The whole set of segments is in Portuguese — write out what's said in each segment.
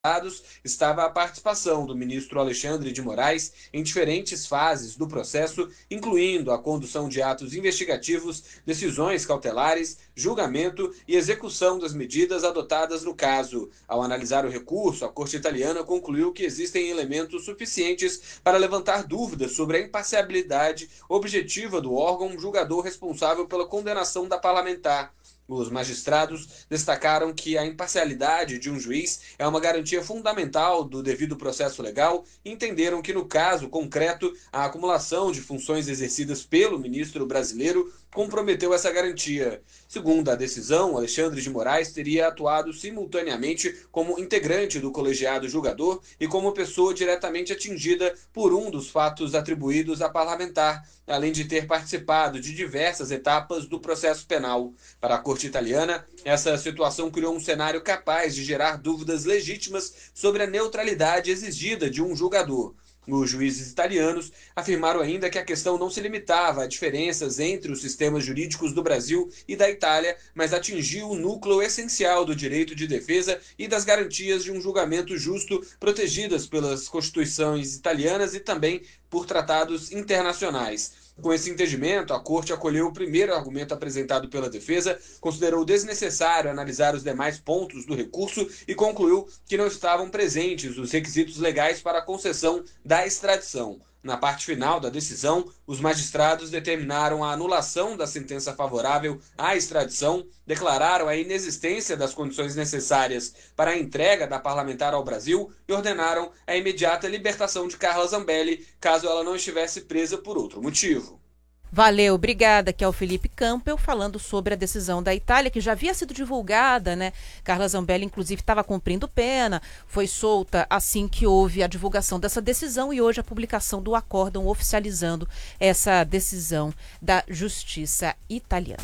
estava a participação do ministro Alexandre de Moraes em diferentes fases do processo, incluindo a condução de atos investigativos, decisões cautelares, julgamento e execução das medidas adotadas no caso. Ao analisar o recurso, a Corte Italiana concluiu que existem elementos suficientes para levantar dúvidas sobre a imparcialidade objetiva do órgão julgador responsável pela condenação da parlamentar. Os magistrados destacaram que a imparcialidade de um juiz é uma garantia fundamental do devido processo legal e entenderam que, no caso concreto, a acumulação de funções exercidas pelo ministro brasileiro comprometeu essa garantia. Segundo a decisão, Alexandre de Moraes teria atuado simultaneamente como integrante do colegiado julgador e como pessoa diretamente atingida por um dos fatos atribuídos à parlamentar, além de ter participado de diversas etapas do processo penal. Para a Corte Italiana, essa situação criou um cenário capaz de gerar dúvidas legítimas sobre a neutralidade exigida de um julgador. Os juízes italianos afirmaram ainda que a questão não se limitava a diferenças entre os sistemas jurídicos do Brasil e da Itália, mas atingiu o núcleo essencial do direito de defesa e das garantias de um julgamento justo protegidas pelas constituições italianas e também por tratados internacionais. Com esse entendimento, a Corte acolheu o primeiro argumento apresentado pela defesa, considerou desnecessário analisar os demais pontos do recurso e concluiu que não estavam presentes os requisitos legais para a concessão da extradição. Na parte final da decisão, os magistrados determinaram a anulação da sentença favorável à extradição, declararam a inexistência das condições necessárias para a entrega da parlamentar ao Brasil e ordenaram a imediata libertação de Carla Zambelli, caso ela não estivesse presa por outro motivo. Valeu, obrigada, que é o Felipe Campbell falando sobre a decisão da Itália, que já havia sido divulgada, né? Carla Zambelli, inclusive, estava cumprindo pena, foi solta assim que houve a divulgação dessa decisão e hoje a publicação do acórdão oficializando essa decisão da Justiça Italiana.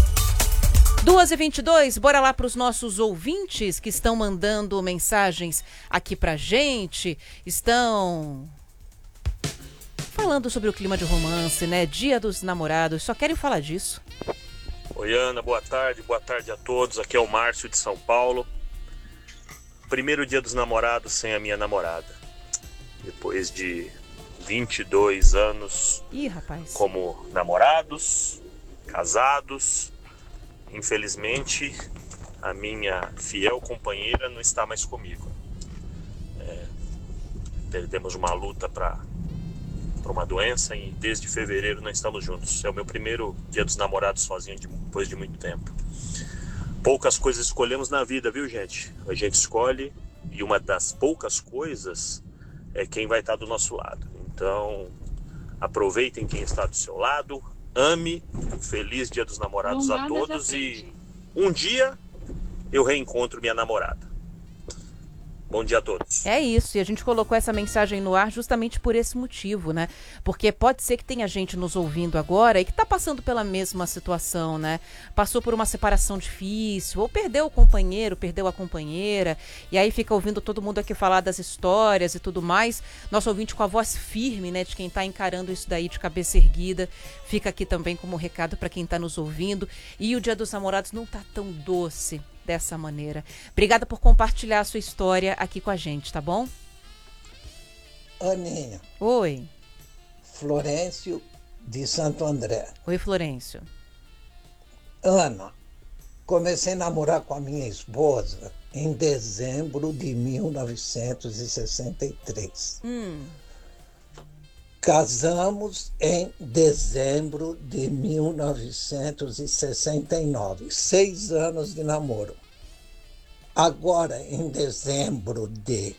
2h22, bora lá para os nossos ouvintes que estão mandando mensagens aqui pra gente, estão falando sobre o clima de romance, né? Dia dos Namorados, só querem falar disso. Oi, Ana, boa tarde a todos. Aqui é o Márcio de São Paulo. Primeiro dia dos namorados sem a minha namorada. Depois de 22 anos como namorados, casados, infelizmente a minha fiel companheira não está mais comigo. Perdemos uma luta para uma doença e desde fevereiro não estamos juntos. É o meu primeiro dia dos namorados sozinho depois de muito tempo. Poucas coisas escolhemos na vida, viu, gente? A gente escolhe e uma das poucas coisas é quem vai estar do nosso lado. Então, aproveitem quem está do seu lado, ame, feliz dia dos namorados a todos e um dia eu reencontro minha namorada. Bom dia a todos. É isso, e a gente colocou essa mensagem no ar justamente por esse motivo, né? Porque pode ser que tenha gente nos ouvindo agora e que tá passando pela mesma situação, né? Passou por uma separação difícil, ou perdeu o companheiro, perdeu a companheira, e aí fica ouvindo todo mundo aqui falar das histórias e tudo mais. Nosso ouvinte com a voz firme, né? De quem tá encarando isso daí de cabeça erguida. Fica aqui também como recado para quem tá nos ouvindo. E o Dia dos Namorados não tá tão doce dessa maneira. Obrigada por compartilhar a sua história aqui com a gente, tá bom? Aninha. Oi. Florencio de Santo André. Oi, Florencio. Ana, comecei a namorar com a minha esposa em dezembro de 1963. Casamos em dezembro de 1969. 6 anos de namoro. Agora, em dezembro de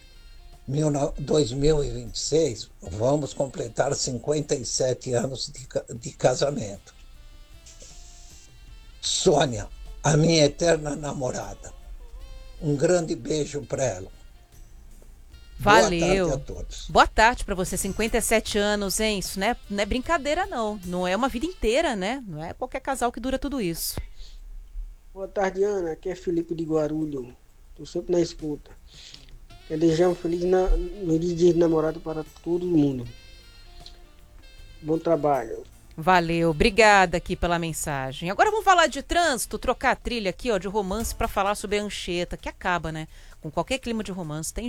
2026, vamos completar 57 anos de casamento. Sônia, a minha eterna namorada. Um grande beijo para ela. Valeu. Boa tarde a todos. Boa tarde para você, 57 anos, hein? Isso não é brincadeira, não. Não é uma vida inteira, né? Não é qualquer casal que dura tudo isso. Boa tarde, Ana. Aqui é Felipe de Guarulhos. Estou sempre na escuta. Quero desejar um feliz dia de namorado para todo mundo. Bom trabalho. Valeu, obrigada aqui pela mensagem. Agora vamos falar de trânsito, trocar a trilha aqui, ó, de romance para falar sobre a Anchieta, que acaba, né? Com qualquer clima de romance, tem